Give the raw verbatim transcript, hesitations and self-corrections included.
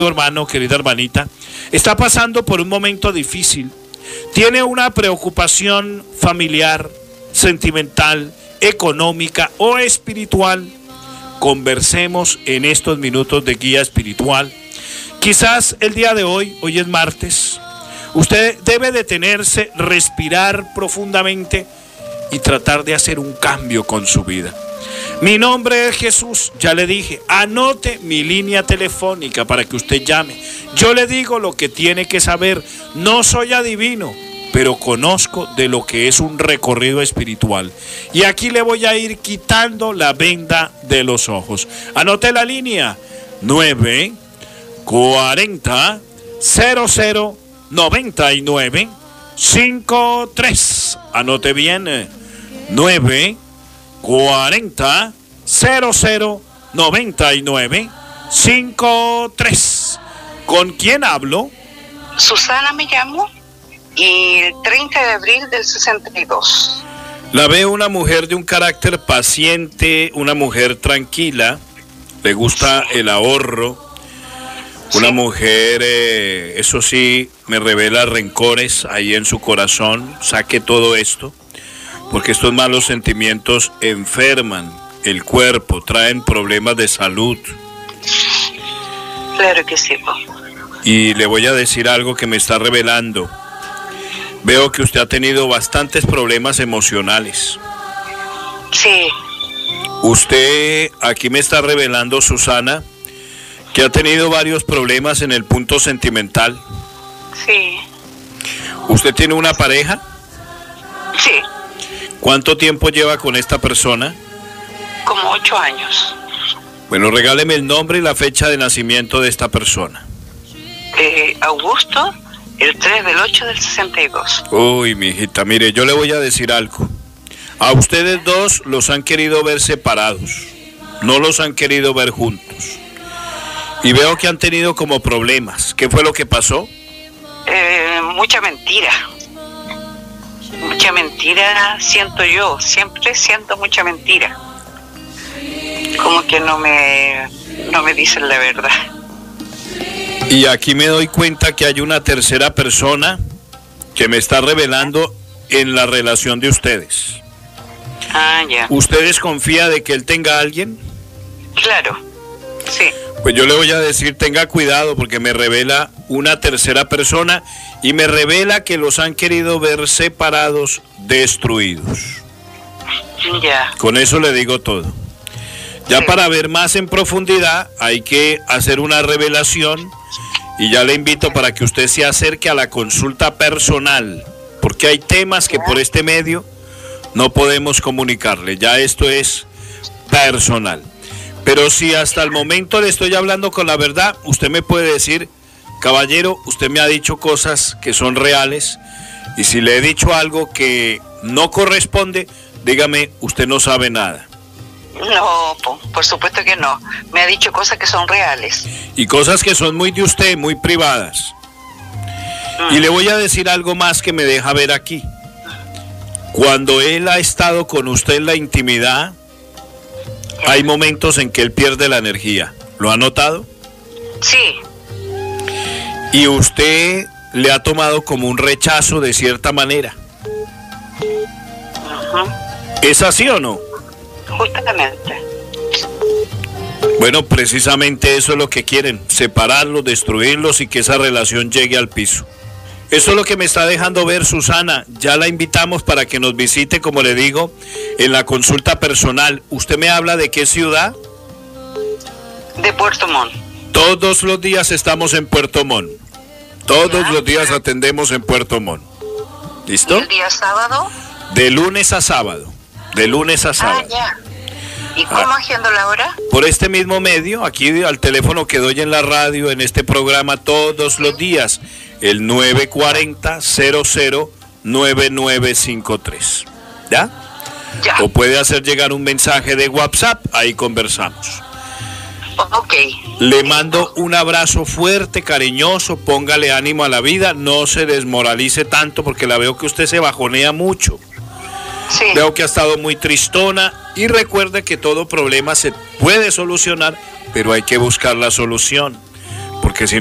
hermano, querida hermanita, está pasando por un momento difícil, tiene una preocupación familiar, sentimental, económica o espiritual, conversemos en estos minutos de guía espiritual. Quizás el día de hoy, hoy es martes, usted debe detenerse, respirar profundamente y tratar de hacer un cambio con su vida. Mi nombre es Jesús, ya le dije, anote mi línea telefónica para que usted llame. Yo le digo lo que tiene que saber, no soy adivino, pero conozco de lo que es un recorrido espiritual. Y aquí le voy a ir quitando la venda de los ojos. Anote la línea, nueve cuarenta cero cero noventa y nueve cincuenta y tres. Anote bien, nueve cuarenta cero cero noventa y nueve cincuenta y tres. ¿Con quién hablo? Susana me llamo, y el treinta de abril del sesenta y dos. La veo una mujer de un carácter paciente, una mujer tranquila, le gusta el ahorro, una sí. mujer, eh, eso sí, me revela rencores ahí en su corazón. Saque todo esto, porque estos malos sentimientos enferman el cuerpo, traen problemas de salud. Claro que sí. Y le voy a decir algo que me está revelando. Veo que usted ha tenido bastantes problemas emocionales. Sí. Usted aquí me está revelando, Susana, que ha tenido varios problemas en el punto sentimental. Sí. ¿Usted tiene una pareja? Sí. ¿Cuánto tiempo lleva con esta persona? Como ocho años. Bueno, regáleme el nombre y la fecha de nacimiento de esta persona. Eh, Augusto, el tres del ocho del sesenta y dos. Uy, mi hijita, mire, yo le voy a decir algo. A ustedes dos los han querido ver separados, no los han querido ver juntos. Y veo que han tenido como problemas. ¿Qué fue lo que pasó? Eh, mucha mentira. Mucha mentira siento yo, siempre siento mucha mentira. Como que no me, no me dicen la verdad. Y aquí me doy cuenta que hay una tercera persona que me está revelando en la relación de ustedes. Ah, ya. ¿Ustedes confían de que él tenga a alguien? Claro, sí. Pues yo le voy a decir, tenga cuidado, porque me revela una tercera persona y me revela que los han querido ver separados, destruidos. Ya. Con eso le digo todo. Ya sí. Para ver más en profundidad hay que hacer una revelación y ya le invito para que usted se acerque a la consulta personal, porque hay temas que por este medio no podemos comunicarle, ya esto es personal. Pero si hasta el momento le estoy hablando con la verdad, usted me puede decir, caballero, usted me ha dicho cosas que son reales, y si le he dicho algo que no corresponde, dígame, usted no sabe nada. No, por supuesto que no. Me ha dicho cosas que son reales. Y cosas que son muy de usted, muy privadas. Mm. Y le voy a decir algo más que me deja ver aquí. Cuando él ha estado con usted en la intimidad, hay momentos en que él pierde la energía. ¿Lo ha notado? Sí. Y usted le ha tomado como un rechazo de cierta manera. Uh-huh. ¿Es así o no? Justamente. Bueno, precisamente eso es lo que quieren, separarlos, destruirlos y que esa relación llegue al piso. Eso es lo que me está dejando ver, Susana. Ya la invitamos para que nos visite, como le digo, en la consulta personal. ¿Usted me habla de qué ciudad? De Puerto Montt. Todos los días estamos en Puerto Montt. Todos ya, los días ya. atendemos en Puerto Montt. ¿Listo? ¿Y el día sábado? De lunes a sábado. De lunes a sábado. Ah, ya. ¿Y cómo ah, haciendo la hora? Por este mismo medio, aquí al teléfono que doy en la radio, en este programa, todos los días, el nueve cuarenta cero cero nueve nueve cinco tres. ¿Ya? Ya. O puede hacer llegar un mensaje de WhatsApp, ahí conversamos. Ok. Le mando un abrazo fuerte, cariñoso, póngale ánimo a la vida, no se desmoralice tanto porque la veo que usted se bajonea mucho. Sí. Veo que ha estado muy tristona y recuerde que todo problema se puede solucionar, pero hay que buscar la solución. porque si